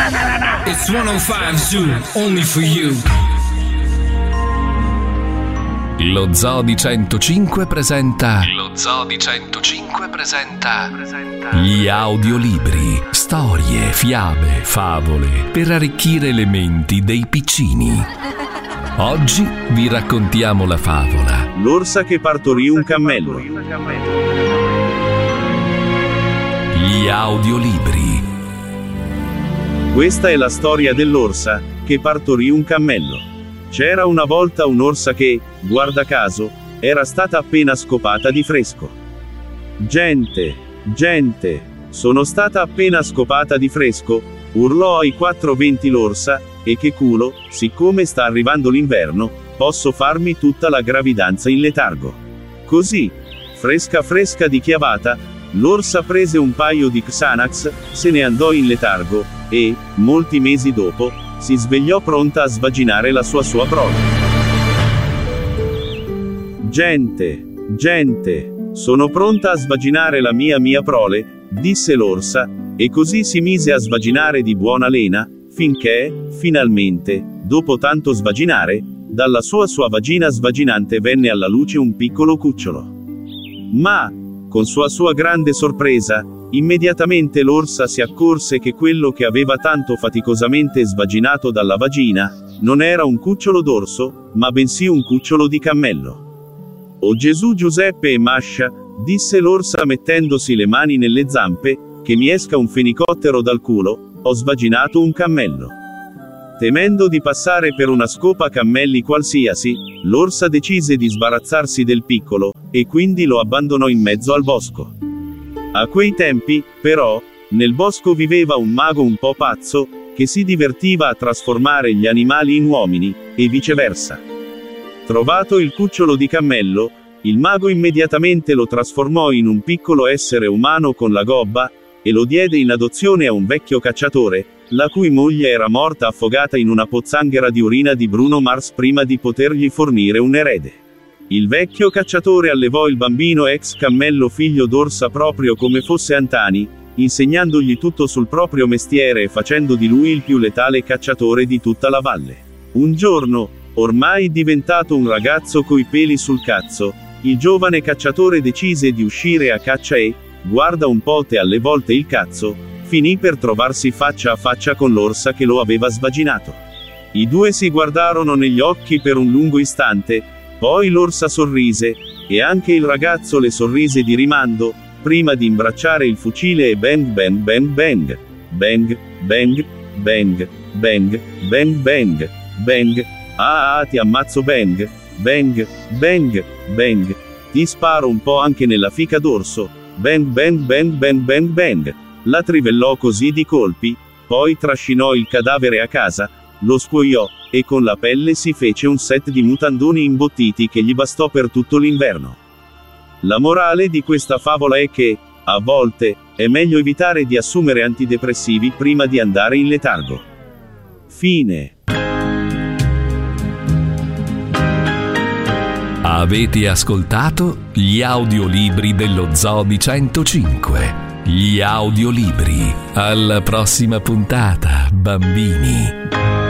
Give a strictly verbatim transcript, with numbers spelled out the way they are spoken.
It's centocinque Zoo, only for you. Lo Zoo di centocinque presenta Lo Zoo di centocinque presenta gli audiolibri, storie, fiabe, favole per arricchire le menti dei piccini. Oggi vi raccontiamo la favola L'orsa che partorì un cammello. Gli audiolibri. Questa è la storia dell'orsa che partorì un cammello. C'era una volta un'orsa che, guarda caso, era stata appena scopata di fresco. Gente, gente, sono stata appena scopata di fresco, urlò ai quattro venti l'orsa, e che culo, siccome sta arrivando l'inverno, posso farmi tutta la gravidanza in letargo. Così, fresca fresca di chiavata, l'orsa prese un paio di Xanax, se ne andò in letargo, e, molti mesi dopo, si svegliò pronta a svaginare la sua sua prole. Gente, gente, sono pronta a svaginare la mia mia prole, disse l'orsa, e così si mise a svaginare di buona lena, finché, finalmente, dopo tanto svaginare, dalla sua sua vagina svaginante venne alla luce un piccolo cucciolo. Ma, con sua sua grande sorpresa, immediatamente l'orsa si accorse che quello che aveva tanto faticosamente svaginato dalla vagina, non era un cucciolo d'orso, ma bensì un cucciolo di cammello. «O Gesù, Giuseppe e Mascia», disse l'orsa mettendosi le mani nelle zampe, «che mi esca un fenicottero dal culo, ho svaginato un cammello». Temendo di passare per una scopa cammelli qualsiasi, l'orsa decise di sbarazzarsi del piccolo, e quindi lo abbandonò in mezzo al bosco. A quei tempi, però, nel bosco viveva un mago un po' pazzo, che si divertiva a trasformare gli animali in uomini, e viceversa. Trovato il cucciolo di cammello, il mago immediatamente lo trasformò in un piccolo essere umano con la gobba, e lo diede in adozione a un vecchio cacciatore, la cui moglie era morta affogata in una pozzanghera di urina di Bruno Mars prima di potergli fornire un erede. Il vecchio cacciatore allevò il bambino ex cammello figlio d'orsa proprio come fosse Antani, insegnandogli tutto sul proprio mestiere e facendo di lui il più letale cacciatore di tutta la valle. Un giorno, ormai diventato un ragazzo coi peli sul cazzo, il giovane cacciatore decise di uscire a caccia e, guarda un po' te alle volte il cazzo, finì per trovarsi faccia a faccia con l'orsa che lo aveva svaginato. I due si guardarono negli occhi per un lungo istante, poi l'orsa sorrise, e anche il ragazzo le sorrise di rimando, prima di imbracciare il fucile e bang bang bang bang, bang, bang, bang, bang, bang bang, bang, ah ah ti ammazzo bang, bang, bang, bang, ti sparo un po' anche nella fica d'orso, bang bang bang bang bang bang, la trivellò così di colpi, poi trascinò il cadavere a casa, lo scuoiò, e con la pelle si fece un set di mutandoni imbottiti che gli bastò per tutto l'inverno. La morale di questa favola è che, a volte, è meglio evitare di assumere antidepressivi prima di andare in letargo. Fine. Avete ascoltato gli audiolibri dello Zoo di centocinque. Gli audiolibri. Alla prossima puntata, bambini.